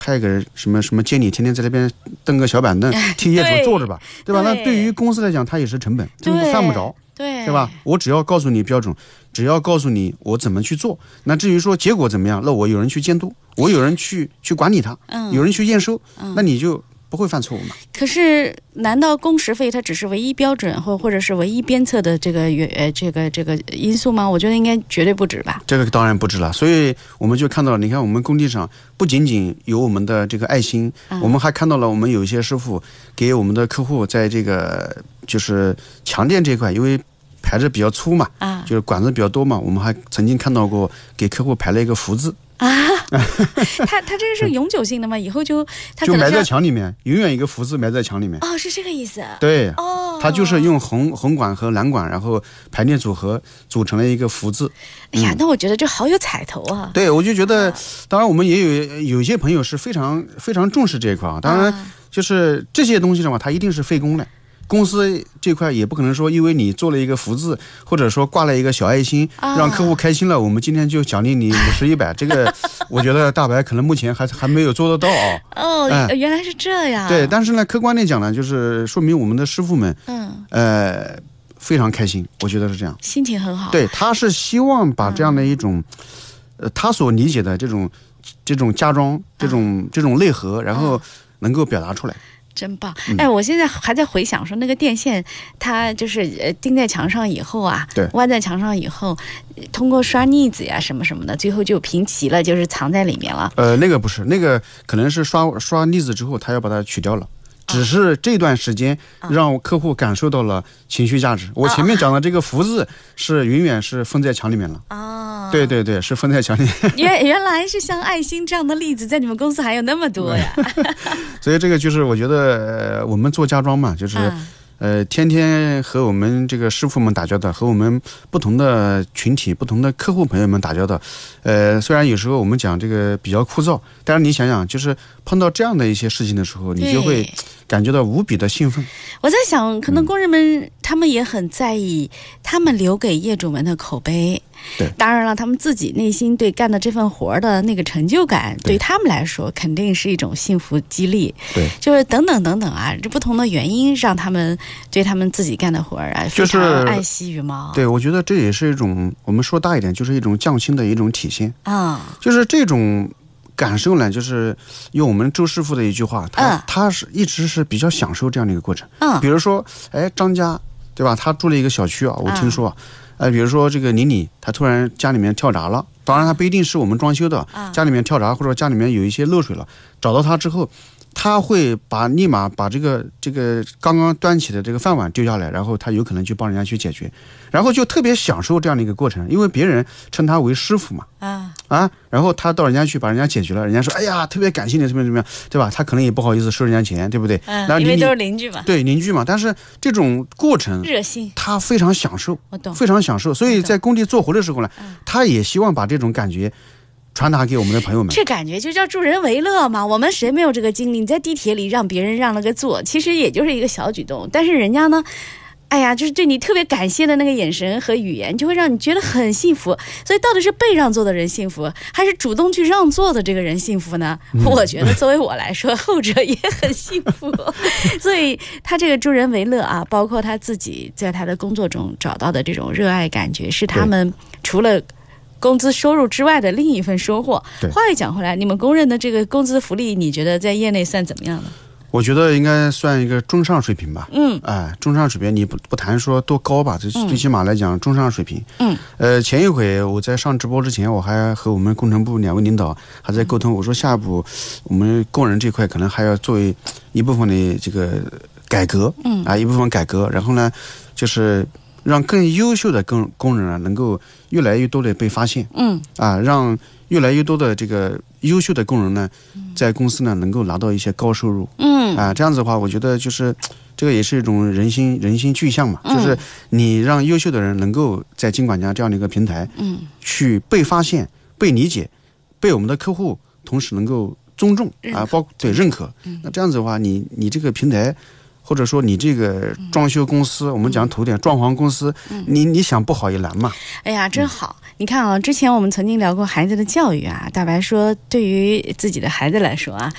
派个什么经理天天在那边蹬个小板凳替业主坐着吧，对吧？那对于公司来讲，它也是成本，这个犯不着，对吧？我只要告诉你标准，只要告诉你我怎么去做，那至于说结果怎么样，那我有人去监督，我有人去管理它，有人去验收，那你就不会犯错误嘛。 可是难道工时费它只是唯一标准或者是唯一鞭策的这个因素吗？我觉得应该绝对不止吧。 这个当然不止了，所以我们就看到了，你看我们工地上不仅仅有我们的这个爱心，我们还看到了我们有一些师傅给我们的客户在这个就是墙垫这块，因为排着比较粗嘛，就是管子比较多嘛，我们还曾经看到过给客户排了一个福字。 它这个是永久性的吗？以后就埋在墙里面，永远一个福字埋在墙里面。 哦，是这个意思。 对，它就是用红管和蓝管，然后排列组合组成了一个福字。 哎呀，那我觉得这好有彩头啊！ 对，我就觉得，当然我们也有一些朋友是非常非常重视这一块啊。当然，就是这些东西的话，它一定是费工的。公司这块也不可能说，因为你做了一个福字，或者说挂了一个小爱心，让客户开心了，我们今天就奖励你50、100。这个我觉得大白可能目前还没有做得到啊。 原来是这样。 对，但是呢，客观来讲呢，就是说明我们的师傅们，非常开心，我觉得是这样， 心情很好。 对，他是希望把这样的一种，他所理解的这种家装，这种内核，然后能够表达出来。 真棒！哎，我现在还在回想说，那个电线它就是钉在墙上以后啊， 对， 弯在墙上以后，通过刷腻子呀什么什么的，最后就平齐了，就是藏在里面了。 那个不是，那个可能是刷腻子之后，他要把它取掉了。只是这段时间让客户感受到了情绪价值。我前面讲的这个福字是永远是封在墙里面了。对对对，是封在墙里面。 原来是像爱心这样的例子在你们公司还有那么多呀。 所以这个就是我觉得我们做家装嘛，就是天天和我们这个师傅们打交道，和我们不同的群体、不同的客户朋友们打交道。虽然有时候我们讲这个比较枯燥，但是你想想，就是碰到这样的一些事情的时候，你就会感觉到无比的兴奋。 我在想，可能工人们他们也很在意他们留给业主们的口碑。 对， 当然了，他们自己内心对干的这份活的那个成就感，对他们来说肯定是一种幸福激励。 对， 就是等等等等啊，这不同的原因让他们对他们自己干的活啊，非常爱惜羽毛。 对，我觉得这也是一种，我们说大一点，就是一种匠心的一种体现就是这种感受呢，就是用我们周师傅的一句话，他是一直是比较享受这样的一个过程。比如说，张家对吧？他住了一个小区啊，我听说比如说这个妮，他突然家里面跳闸了，当然他不一定是我们装修的，家里面跳闸或者家里面有一些漏水了，找到他之后，他会立马把这个刚刚端起的这个饭碗丢下来，然后他有可能去帮人家去解决，然后就特别享受这样的一个过程，因为别人称他为师傅嘛，然后他到人家去把人家解决了，人家说哎呀特别感谢你怎么样，对吧？他可能也不好意思收人家钱，对不对？ 因为都是邻居嘛。 对，邻居嘛。但是这种过程热心， 他非常享受， 我懂， 非常享受。所以在工地做活的时候呢，他也希望把这种感觉传达给我们的朋友们。 这感觉就叫助人为乐嘛。我们谁没有这个经历？你在地铁里让别人让了个座，其实也就是一个小举动，但是人家呢，哎呀，就是对你特别感谢的那个眼神和语言，就会让你觉得很幸福。所以到底是被让座的人幸福，还是主动去让座的这个人幸福呢？我觉得作为我来说，后者也很幸福。所以他这个助人为乐啊，包括他自己在他的工作中找到的这种热爱感觉，是他们除了工资收入之外的另一份收获。话又讲回来，你们工人的这个工资福利，你觉得在业内算怎么样呢？ 我觉得应该算一个中上水平吧。中上水平，你不谈说多高吧，最起码来讲中上水平。前一回我在上直播之前，我还和我们工程部2位领导还在沟通，我说下一步我们工人这块可能还要作为一部分的这个改革，一部分改革，然后呢，就是让更优秀的工人啊，能够越来越多的被发现，让越来越多的这个优秀的工人呢，在公司呢能够拿到一些高收入，这样子的话，我觉得就是这个也是一种人心具象嘛，就是你让优秀的人能够在金管家这样的一个平台，去被发现、被理解、被我们的客户同时能够尊重认可，那这样子的话，你这个平台。或者说你这个装修公司，我们讲土点装潢公司，你想不好也难嘛。 哎呀，真好！你看啊，之前我们曾经聊过孩子的教育啊，大白说，对于自己的孩子来说啊，